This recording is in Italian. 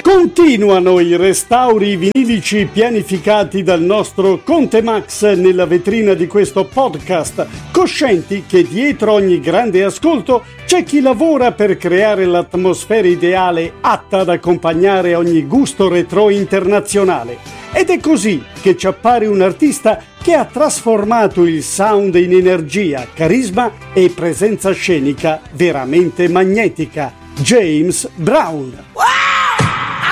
Continuano i restauri vinilici pianificati dal nostro Conte Max nella vetrina di questo podcast, coscienti che dietro ogni grande ascolto c'è chi lavora per creare l'atmosfera ideale atta ad accompagnare ogni gusto retro internazionale. Ed è così che ci appare un artista che ha trasformato il sound in energia, carisma e presenza scenica veramente magnetica, James Brown.